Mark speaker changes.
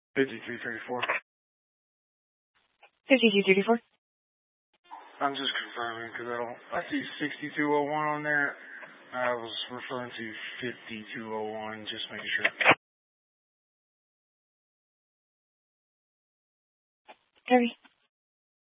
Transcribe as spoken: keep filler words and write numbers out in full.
Speaker 1: fifty-three thirty-four.
Speaker 2: fifty-two thirty-four.
Speaker 1: I'm just confirming because I don't. I see sixty-two oh one on there. I was referring to fifty-two oh one, just making sure.
Speaker 2: Kirby.